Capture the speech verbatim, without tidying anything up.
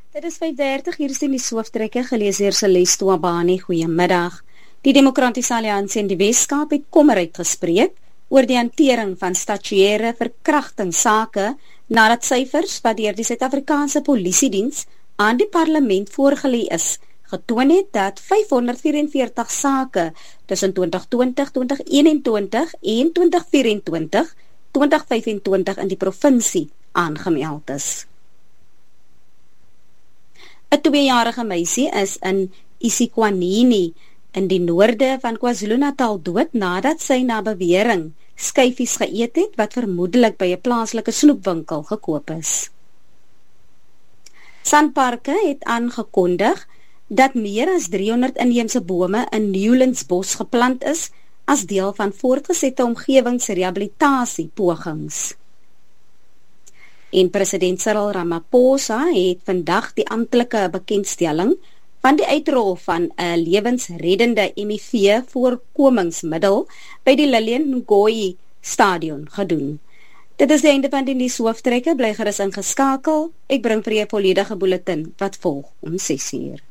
Dit is vyf dertig, hier is die nuushooftrekke gelees deur Celeste Twabani. Goeiemiddag. Die Demokratiese Alliansie in die Weskaap het kommer uitgespreek oor die hantering van statuêre verkrachtingssake nadat syfers wat deur die Suid-Afrikaanse Polisiediens aan die parlement voorgelê is, getoon het dat vyfhonderd vyf-en-veertig sake tussen twintig twintig, twintig eenentwintig en twintig vyf-en-twintig, twintig vyf-en-twintig in die provinsie aangemeld is. 'n Tweejarige meisie is in isiKwanini in die noorde van KwaZulu-Natal dood nadat sy na bewering skyfies geëet het wat vermoedelik by 'n plaaslike snoepwinkel gekoop is. Sanparke het aangekondig dat meer as driehonderd inheemse bome in Newlandsbos geplant is as deel van voortgesette omgewingsrehabilitasie pogings. En president Cyril Ramaphosa het vandag die amptelike bekendstelling van die uitrol van 'n lewensreddende M I V-voorkomingsmiddel by die Lilian Ngoyi Stadion gedoen. Dit is die einde van die nuushooftrekke, bly gerus ingeskakel. Ek bring vir jou 'n volledige bulletin wat volg om ses uur.